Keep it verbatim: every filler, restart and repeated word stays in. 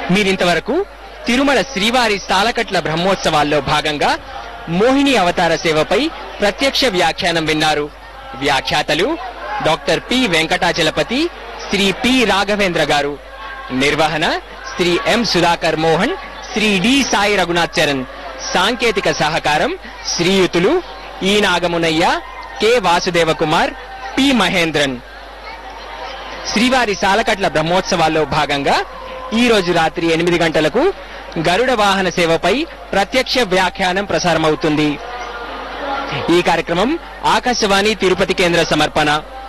మీరింతవరకు తిరుమల శ్రీవారి సాలకట్ల బ్రహ్మోత్సవాల్లో భాగంగా మోహిని అవతార సేవపై ప్రత్యక్ష వ్యాఖ్యానం విన్నారు. వ్యాఖ్యాతలు doctor P Venkatachalapathi, Shri P Raghavendra గారు. నిర్వహణ శ్రీ ఎం సుధాకర్ మోహన్, శ్రీ డి సాయి రఘునాథ్ చరణ్. సాంకేతిక సహకారం శ్రీయుతులు ఈ నాగమునయ్య, కె వాసుదేవ కుమార్, పి మహేంద్రన్. శ్రీవారి సాలకట్ల బ్రహ్మోత్సవాల్లో భాగంగా ఈ రోజు రాత్రి ఎనిమిది గంటలకు గరుడ వాహన సేవపై ప్రత్యక్ష వ్యాఖ్యానం ప్రసారమవుతుంది. ఈ కార్యక్రమం ఆకాశవాణి తిరుపతి కేంద్ర సమర్పణ.